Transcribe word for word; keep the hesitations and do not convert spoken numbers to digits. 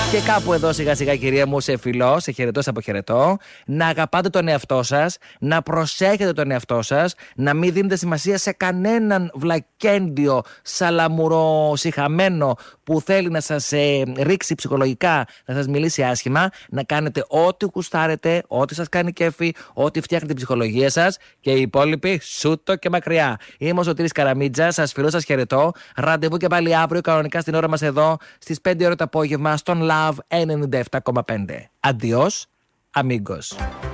Και κάπου εδώ σιγά σιγά, κυρία μου, σε φιλώ, σε χαιρετώ, σε αποχαιρετώ. Να αγαπάτε τον εαυτό σας, να προσέχετε τον εαυτό σας, να μην δίνετε σημασία σε κανέναν βλακέντιο, σαλαμουρό, σιχαμένο που θέλει να σας ε, ρίξει ψυχολογικά, να σας μιλήσει άσχημα. Να κάνετε ό,τι γουστάρετε, ό,τι σας κάνει κέφι, ό,τι φτιάχνει την ψυχολογία σας και οι υπόλοιποι σούτο και μακριά. Είμαι ο Σωτήρης Καραμίτζας, σας φιλώ, σας χαιρετώ. Ραντεβού και πάλι αύριο κανονικά στην ώρα μας εδώ στις πέντε ώρα το απόγευμα στον Love ενενήντα επτά κόμμα πέντε. Αντιός, amigos.